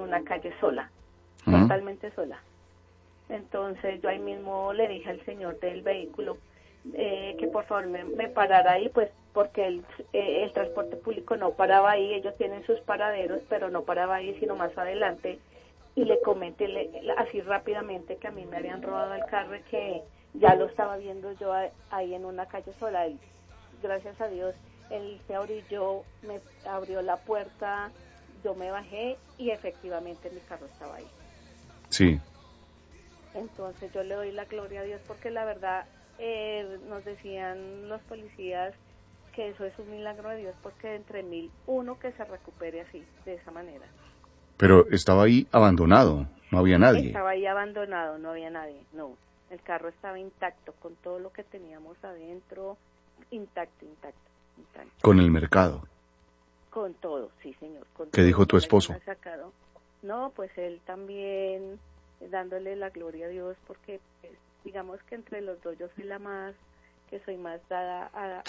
una calle sola, totalmente sola. Entonces yo ahí mismo le dije al señor del vehículo que por favor me parara ahí, pues porque el transporte público no paraba ahí, ellos tienen sus paraderos, pero no paraba ahí sino más adelante, y le comenté así rápidamente que a mí me habían robado el carro y que ya lo estaba viendo yo ahí en una calle sola. Él, gracias a Dios, él se orilló, me abrió la puerta, yo me bajé y efectivamente mi carro estaba ahí. Sí. Entonces yo le doy la gloria a Dios porque la verdad nos decían los policías que eso es un milagro de Dios porque entre 1000 uno que se recupere así, de esa manera. Pero estaba ahí abandonado, no había nadie. Estaba ahí abandonado, no había nadie, no. El carro estaba intacto con todo lo que teníamos adentro, intacto. Con el mercado. Con todo, sí señor. Con ¿Qué todo, dijo tu esposo? No, pues él también dándole la gloria a Dios porque pues, digamos que entre los dos yo soy la más, que soy más dada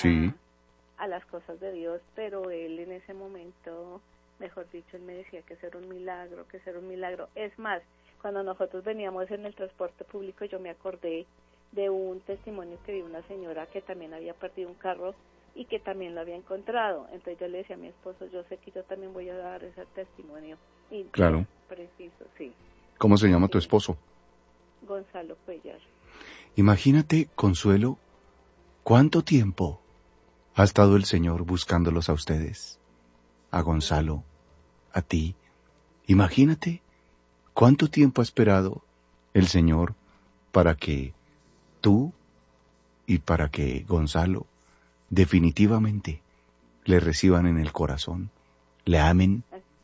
a las cosas de Dios, pero él en ese momento, mejor dicho, él me decía que eso era un milagro. Es más, cuando nosotros veníamos en el transporte público yo me acordé de un testimonio que vi una señora que también había perdido un carro y que también lo había encontrado. Entonces yo le decía a mi esposo, yo sé que yo también voy a dar ese testimonio. Y claro. Preciso, sí. ¿Cómo se llama tu esposo? Gonzalo Cuellar. Imagínate, Consuelo, ¿cuánto tiempo ha estado el Señor buscándolos a ustedes? A Gonzalo, a ti. Imagínate cuánto tiempo ha esperado el Señor para que tú y para que Gonzalo definitivamente le reciban en el corazón, le amen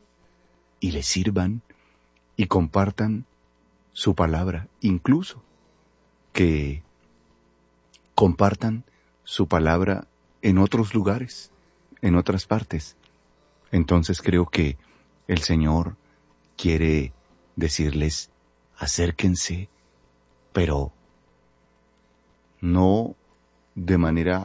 y le sirvan y compartan su palabra, incluso que compartan su palabra en otros lugares, en otras partes. Entonces creo que el Señor quiere decirles, acérquense, pero no de manera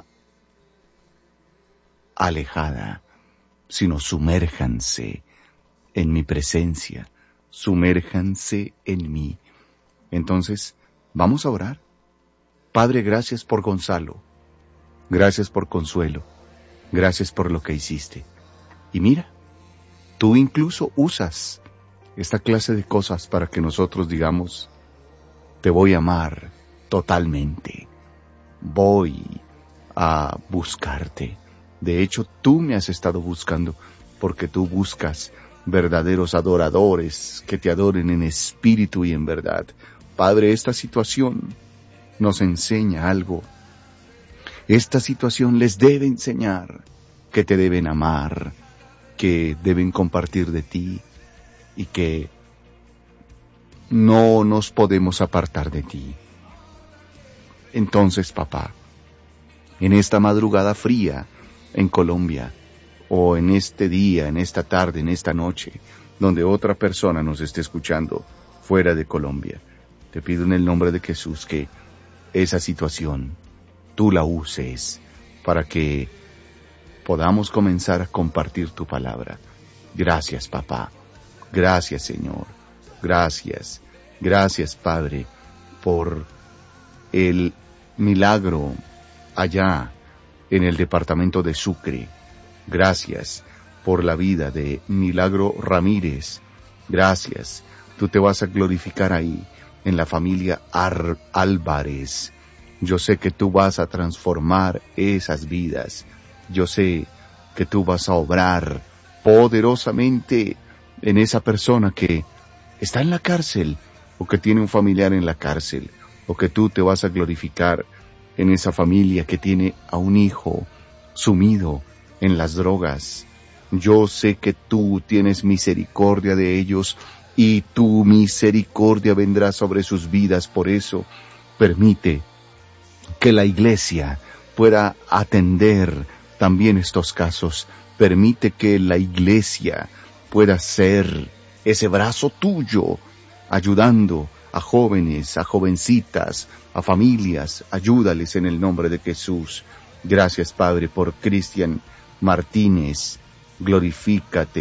alejada, sino sumérjanse en mi presencia, sumérjanse en mí. Entonces, vamos a orar. Padre, gracias por Gonzalo, gracias por Consuelo, gracias por lo que hiciste. Y mira, tú incluso usas esta clase de cosas para que nosotros digamos, te voy a amar totalmente, voy a buscarte. De hecho, tú me has estado buscando porque tú buscas verdaderos adoradores que te adoren en espíritu y en verdad. Padre, esta situación nos enseña algo. Esta situación les debe enseñar que te deben amar, que deben compartir de ti y que no nos podemos apartar de ti. Entonces, papá, en esta madrugada fría en Colombia, o en este día, en esta tarde, en esta noche, donde otra persona nos esté escuchando fuera de Colombia, te pido en el nombre de Jesús que esa situación tú la uses para que podamos comenzar a compartir tu palabra. Gracias, papá. Gracias, Señor. Gracias. Gracias, Padre, por el milagro allá en el departamento de Sucre. Gracias por la vida de Milagro Ramírez. Gracias. Tú te vas a glorificar ahí, en la familia Álvarez. Yo sé que tú vas a transformar esas vidas. Yo sé que tú vas a obrar poderosamente en esa persona que está en la cárcel o que tiene un familiar en la cárcel, o que tú te vas a glorificar en esa familia que tiene a un hijo sumido en las drogas. Yo sé que tú tienes misericordia de ellos y tu misericordia vendrá sobre sus vidas. Por eso, permite que la iglesia pueda atender también estos casos. Permite que la iglesia pueda ser ese brazo tuyo, ayudando a jóvenes, a jovencitas, a familias. Ayúdales en el nombre de Jesús. Gracias, Padre, por Cristian Martínez. Glorifícate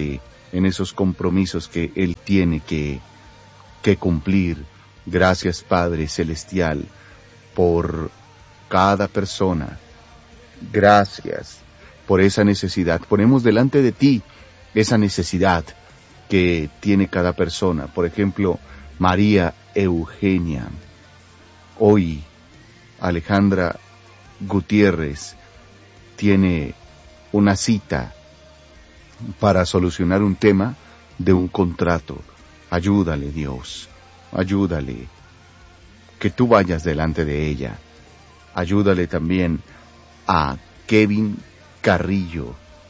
en esos compromisos que Él tiene que cumplir. Gracias, Padre Celestial, por cada persona. Gracias por esa necesidad. Ponemos delante de ti esa necesidad que tiene cada persona. Por ejemplo, María Eugenia. Hoy, Alejandra Gutiérrez tiene una cita para solucionar un tema de un contrato. Ayúdale, Dios. Ayúdale. Que tú vayas delante de ella. Ayúdale también a Kevin Carrillo.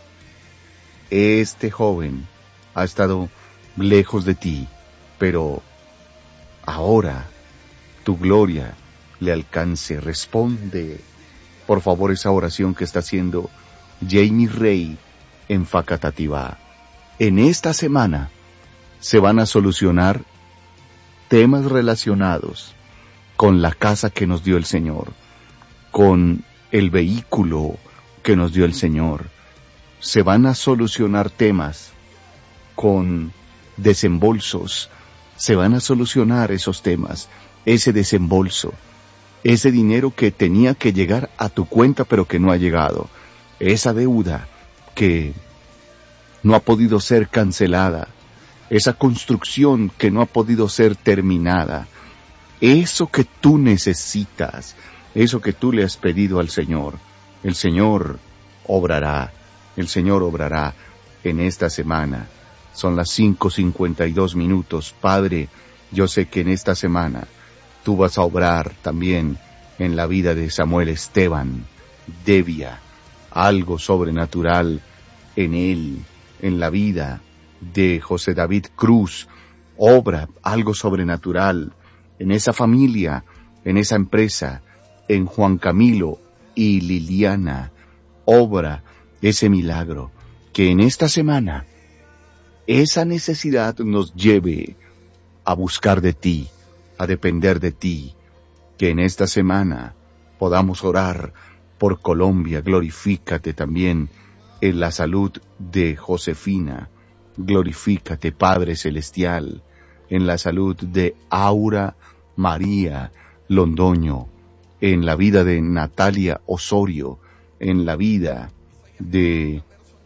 Este joven ha estado lejos de ti, pero ahora tu gloria le alcance. Responde, por favor, esa oración que está haciendo Jamie Rey en Facatativá. En esta semana se van a solucionar temas relacionados con la casa que nos dio el Señor, con el vehículo que nos dio el Señor. Se van a solucionar temas con desembolsos. Se van a solucionar esos temas, ese desembolso, ese dinero que tenía que llegar a tu cuenta pero que no ha llegado, esa deuda que no ha podido ser cancelada, esa construcción que no ha podido ser terminada, eso que tú necesitas, eso que tú le has pedido al Señor. El Señor obrará en esta semana. Son las 5:52. Padre, yo sé que en esta semana tú vas a obrar también en la vida de Samuel Esteban Devia, algo sobrenatural en él, en la vida de José David Cruz. Obra algo sobrenatural en esa familia, en esa empresa, en Juan Camilo y Liliana. Obra ese milagro, que en esta semana esa necesidad nos lleve a buscar de ti, a depender de ti, que en esta semana podamos orar por Colombia. Glorifícate también en la salud de Josefina. Glorifícate, Padre Celestial, en la salud de Aura María Londoño, en la vida de Natalia Osorio, en la vida de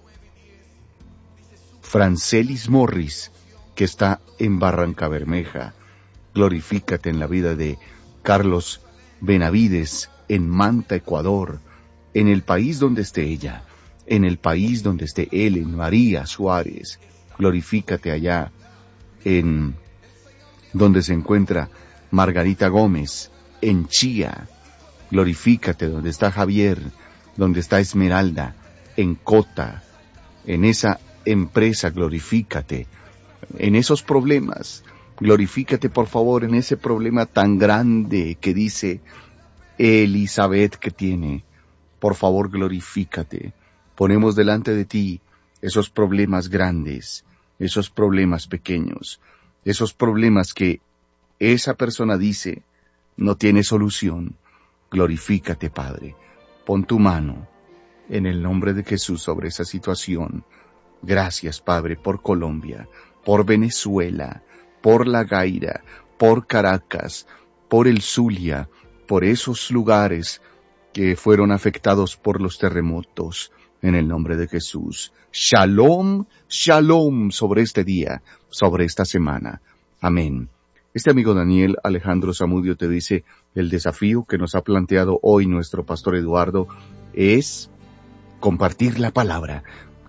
Francelis Morris, que está en Barranca Bermeja. Glorifícate en la vida de Carlos Benavides, en Manta, Ecuador, en el país donde esté ella, en el país donde esté él, en María Suárez. Glorifícate allá, en donde se encuentra Margarita Gómez, en Chía. Glorifícate donde está Javier, donde está Esmeralda, en Cota, en esa empresa. Glorifícate en esos problemas. Glorifícate, por favor, en ese problema tan grande que dice Elizabeth que tiene. Por favor, glorifícate. Ponemos delante de ti esos problemas grandes, esos problemas pequeños, esos problemas que esa persona dice no tiene solución. Glorifícate, Padre. Pon tu mano en el nombre de Jesús sobre esa situación. Gracias, Padre, por Colombia, por Venezuela, por La Gaira, por Caracas, por el Zulia, por esos lugares que fueron afectados por los terremotos. En el nombre de Jesús. Shalom, shalom sobre este día, sobre esta semana. Amén. Este amigo Daniel Alejandro Zamudio te dice, el desafío que nos ha planteado hoy nuestro pastor Eduardo es compartir la palabra,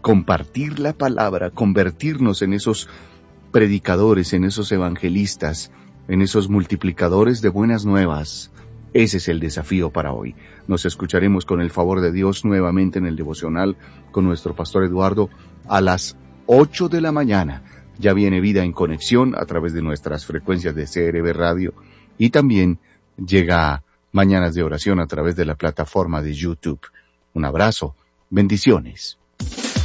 convertirnos en esos predicadores, en esos evangelistas, en esos multiplicadores de buenas nuevas. Ese es el desafío para hoy. Nos escucharemos con el favor de Dios nuevamente en el devocional con nuestro pastor Eduardo a las 8 de la mañana. Ya viene Vida en Conexión a través de nuestras frecuencias de CRB Radio y también llega Mañanas de Oración a través de la plataforma de YouTube. Un abrazo, bendiciones.